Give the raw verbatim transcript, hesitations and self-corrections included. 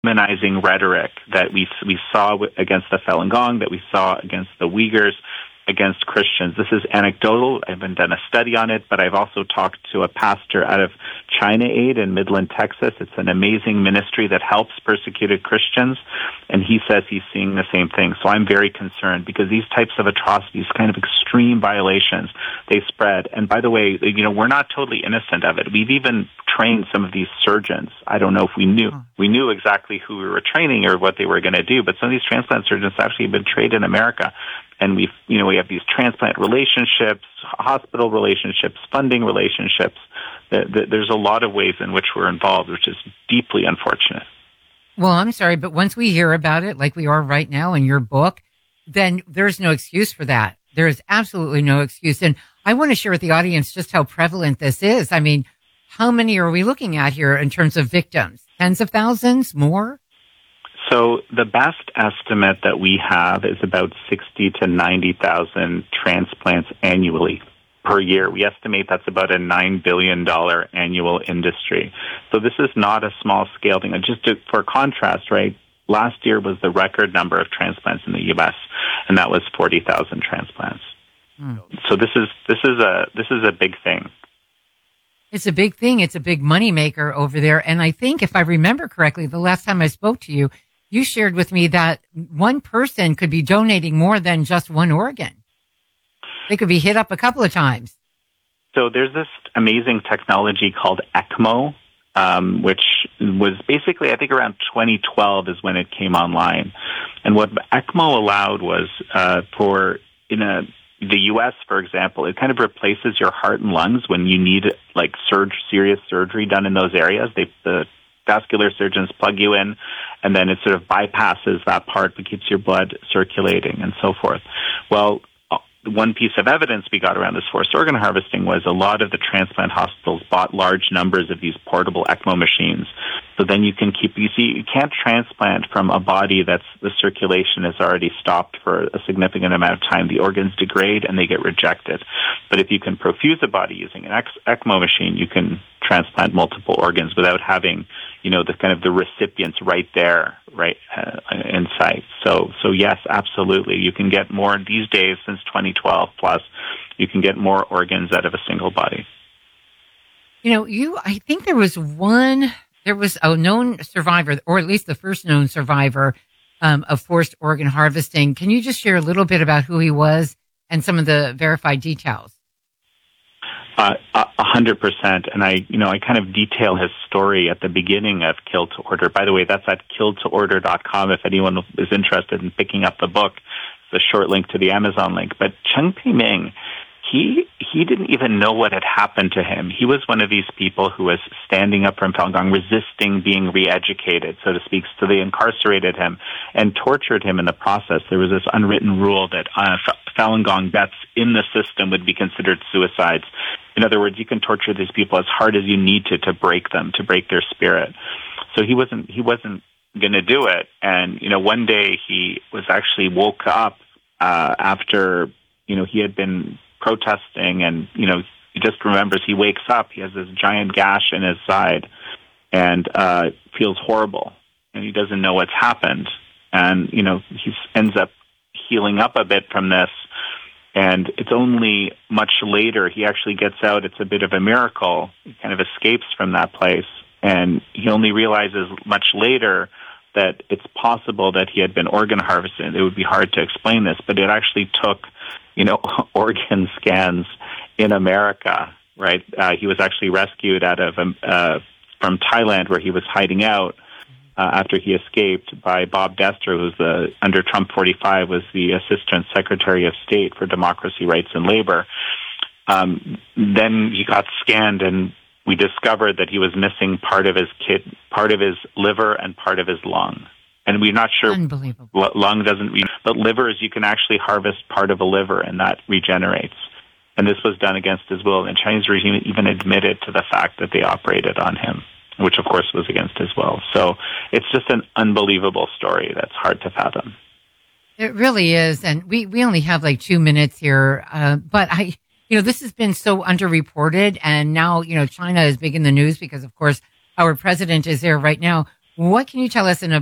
demonizing rhetoric that we we saw against the Falun Gong, that we saw against the Uyghurs, against Christians. This is anecdotal. I haven't done a study on it, but I've also talked to a pastor out of China Aid in Midland, Texas. It's an amazing ministry that helps persecuted Christians, and he says he's seeing the same thing. So I'm very concerned because these types of atrocities, kind of extreme violations, they spread. And by the way, you know, we're not totally innocent of it. We've even trained some of these surgeons. I don't know if we knew. We knew exactly who we were training or what they were going to do, but some of these transplant surgeons actually have been trained in America. And we've, you know, we have these transplant relationships, hospital relationships, funding relationships. There's a lot of ways in which we're involved, which is deeply unfortunate. Well, I'm sorry, but once we hear about it, like we are right now in your book, then there's no excuse for that. There is absolutely no excuse. And I want to share with the audience just how prevalent this is. I mean, how many are we looking at here in terms of victims? Tens of thousands, more? So the best estimate that we have is about sixty to ninety thousand transplants annually per year. We estimate that's about a nine billion dollars annual industry. So this is not a small scale thing. And just to, for contrast, right, last year was the record number of transplants in the U S, and that was forty thousand transplants. Hmm. So this is this is a this is a big thing. It's a big thing. It's a big moneymaker over there. And I think if I remember correctly, the last time I spoke to you, you shared with me that one person could be donating more than just one organ. They could be hit up a couple of times. So there's this amazing technology called ECMO, um, which was basically, I think around twenty twelve is when it came online. And what ECMO allowed was uh, for, in a, the U S, for example, it kind of replaces your heart and lungs when you need like surge, serious surgery done in those areas. They, the vascular surgeons plug you in, and then it sort of bypasses that part but keeps your blood circulating and so forth. Well, one piece of evidence we got around this forced organ harvesting was a lot of the transplant hospitals bought large numbers of these portable ECMO machines. So then you can keep, you see, you can't transplant from a body that's, the circulation is already stopped for a significant amount of time. The organs degrade and they get rejected. But if you can perfuse a body using an ECMO machine, you can transplant multiple organs without having, you know, the kind of the recipients right there, right uh, in sight. So, so yes, absolutely. You can get more these days since twenty twelve plus. You can get more organs out of a single body. You know, you. I think there was one. There was a known survivor, or at least the first known survivor um, of forced organ harvesting. Can you just share a little bit about who he was and some of the verified details? Uh, a hundred percent. And I, you know, I kind of detail his story at the beginning of Kill to Order. By the way, that's at kill to order dot com if anyone is interested in picking up the book. It's a short link to the Amazon link. But Cheng Pei-Ming, he, he didn't even know what had happened to him. He was one of these people who was standing up from Falun Gong, resisting being re-educated, so to speak. So they incarcerated him and tortured him in the process. There was this unwritten rule that uh, Falun Gong deaths in the system would be considered suicides. In other words, you can torture these people as hard as you need to to break them, to break their spirit. So he wasn't he wasn't going to do it. And you know, one day he was actually woke up uh, after you know he had been protesting, and you know he just remembers he wakes up. He has this giant gash in his side, and uh, feels horrible, and he doesn't know what's happened. And you know he ends up healing up a bit from this. And it's only much later he actually gets out. It's a bit of a miracle. He kind of escapes from that place. And he only realizes much later that it's possible that he had been organ harvested. It would be hard to explain this, but it actually took, you know, organ scans in America, right? Uh, he was actually rescued out of, um, uh, from Thailand where he was hiding out. Uh, after he escaped, by Bob Dester, who's the, under Trump forty-five, was the Assistant Secretary of State for Democracy, Rights, and Labor. Um, then he got scanned, and we discovered that he was missing part of his kid, part of his liver and part of his lung. And we're not sure. Unbelievable. Lung doesn't, but livers, you can actually harvest part of a liver, and that regenerates. And this was done against his will. And the Chinese regime even admitted to the fact that they operated on him, which of course was against his will. So it's just an unbelievable story that's hard to fathom. It really is. And we, we only have like two minutes here. Uh, but I, you know, this has been so underreported. And now, you know, China is big in the news because of course our president is there right now. What can you tell us in a